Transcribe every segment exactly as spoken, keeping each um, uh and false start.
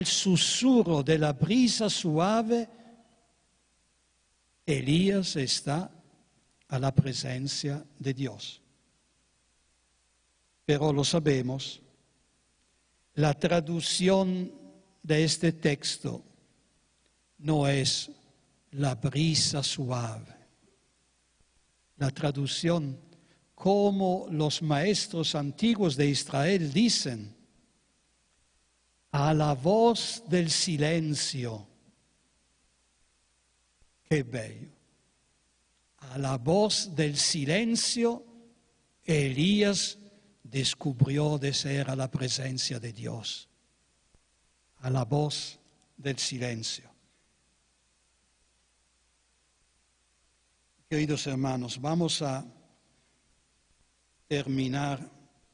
el susurro de la brisa suave, Elías está a la presencia de Dios. Pero lo sabemos, la traducción de este texto no es la brisa suave. La traducción, como los maestros antiguos de Israel dicen, a la voz del silencio. Qué bello. A la voz del silencio, Elías descubrió de ser a la presencia de Dios. A la voz del silencio. Queridos hermanos, vamos a terminar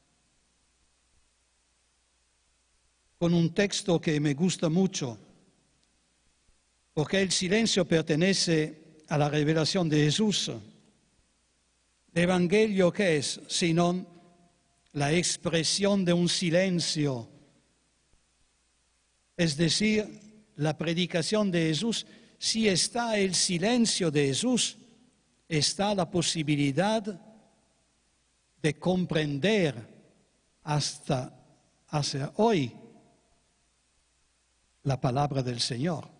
con un texto que me gusta mucho, porque el silencio pertenece a la revelación de Jesús. ¿El Evangelio qué es? Sino la expresión de un silencio, es decir, la predicación de Jesús. Si está el silencio de Jesús, está la posibilidad de comprender hasta hacia hoy la palabra del Señor.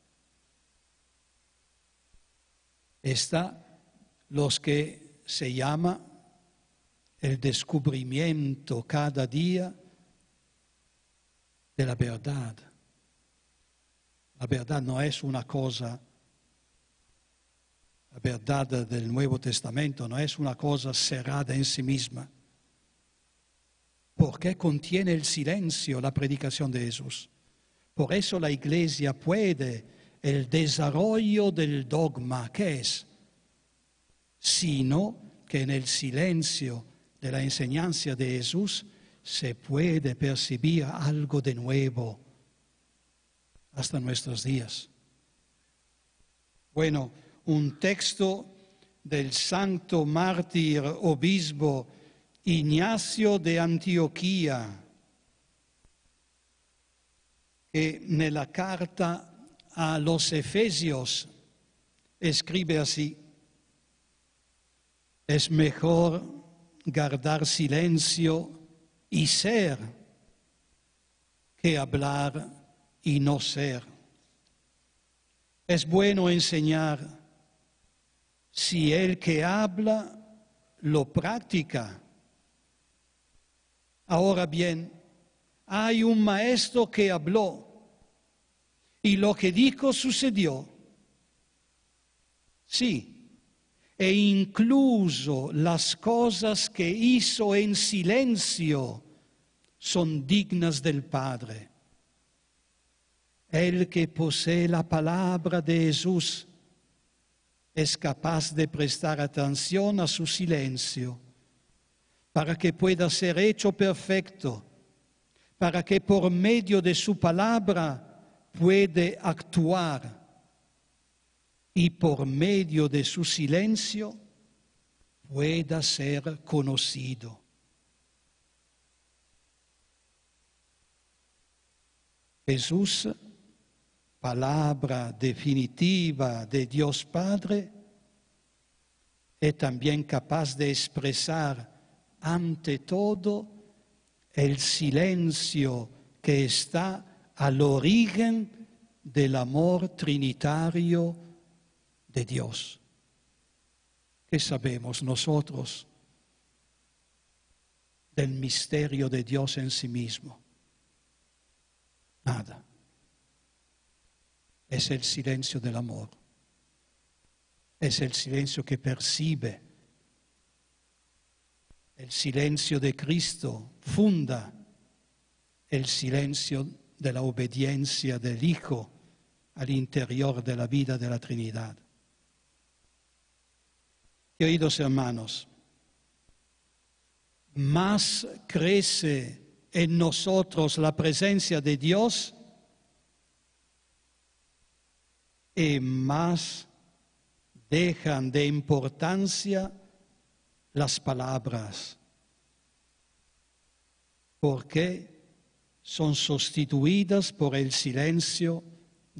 Está los que se llama el descubrimiento cada día de la verdad. La verdad no es una cosa, la verdad del Nuevo Testamento no es una cosa cerrada en sí misma, porque contiene el silencio, la predicación de Jesús. Por eso la Iglesia puede el desarrollo del dogma, ¿qué es? Sino que en el silencio de la enseñanza de Jesús se puede percibir algo de nuevo hasta nuestros días. Bueno, un texto del santo mártir obispo Ignacio de Antioquía, que nella carta a los Efesios escribe así: es mejor guardar silencio y ser que hablar y no ser. Es bueno enseñar si el que habla lo practica. Ahora bien, hay un maestro que habló y lo que dijo sucedió. Sí, e incluso las cosas que hizo en silencio son dignas del Padre. El que posee la palabra de Jesús es capaz de prestar atención a su silencio para que pueda ser hecho perfecto, para que por medio de su palabra puede actuar y por medio de su silencio pueda ser conocido. Jesús, palabra definitiva de Dios Padre, es también capaz de expresar ante todo el silencio que está al origen del amor trinitario de Dios. ¿Qué sabemos nosotros del misterio de Dios en sí mismo? Nada. Es el silencio del amor. Es el silencio que percibe. El silencio de Cristo funda el silencio de la obediencia del Hijo al interior de la vida de la Trinidad. Queridos hermanos, más crece en nosotros la presencia de Dios y más dejan de importancia las palabras, porque son sustituidas por el silencio